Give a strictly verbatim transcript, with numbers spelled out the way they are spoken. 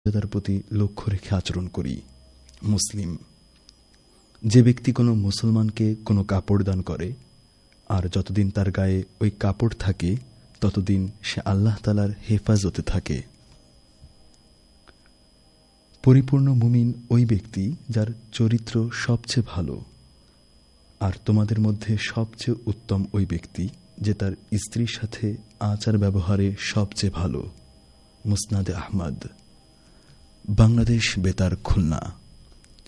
মর্যাদার প্রতি লক্ষ্য রেখে আচরণ করি। মুসলিম, যে ব্যক্তি কোনো মুসলমানকে কোনো কাপড় দান করে আর যতদিন তার গায়ে ওই কাপড় থাকে ততদিন সে আল্লাহ তাআলার হেফাজতে থাকে। পরিপূর্ণ মুমিন ওই ব্যক্তি যার চরিত্র সবচেয়ে ভালো, আর তোমাদের মধ্যে সবচেয়ে উত্তম ওই ব্যক্তি যে তার স্ত্রীর সাথে আচার ব্যবহারে সবচেয়ে ভালো। মুসনাদে আহমদ, বাংলাদেশ বেতার, খুলনা।